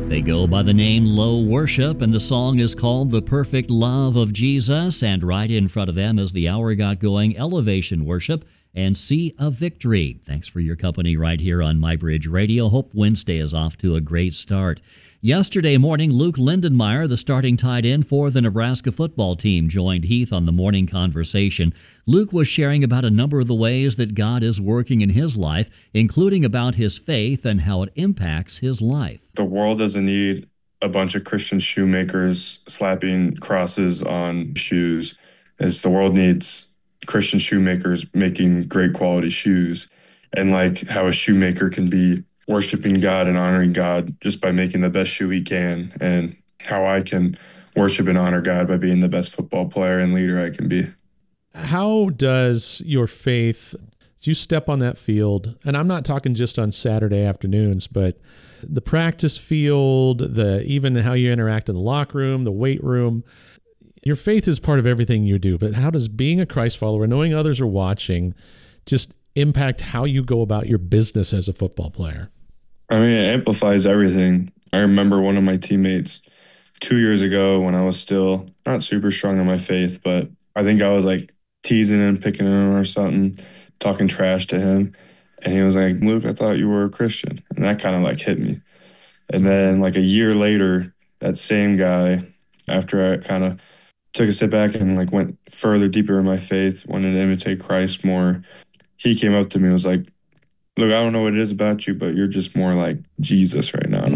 They go by the name Low Worship, and the song is called The Perfect Love of Jesus. And right in front of them, as the hour got going, Elevation Worship and Sea of Victory. Thanks for your company right here on MyBridge Radio. Hope Wednesday is off to a great start. Yesterday morning, Luke Lindenmeyer, the starting tight end for the Nebraska football team, joined Heath on the morning conversation. Luke was sharing about a number of the ways that God is working in his life, including about his faith and how it impacts his life. The world doesn't need a bunch of Christian shoemakers slapping crosses on shoes, as the world needs Christian shoemakers making great quality shoes. And like how a shoemaker can be worshiping God and honoring God just by making the best shoe he can, and how I can worship and honor God by being the best football player and leader I can be. How does your faith, as you step on that field, and I'm not talking just on Saturday afternoons, but the practice field, even how you interact in the locker room, the weight room, your faith is part of everything you do, but how does being a Christ follower, knowing others are watching, just impact how you go about your business as a football player? I mean, it amplifies everything. I remember one of my teammates 2 years ago when I was still not super strong in my faith, but I think I was like teasing him, picking him or something, talking trash to him. And he was like, "Luke, I thought you were a Christian." And that kind of like hit me. And then like a year later, that same guy, after I kind of took a step back and like went further deeper in my faith, wanted to imitate Christ more, he came up to me and was like, "Look, I don't know what it is about you, but you're just more like Jesus right now."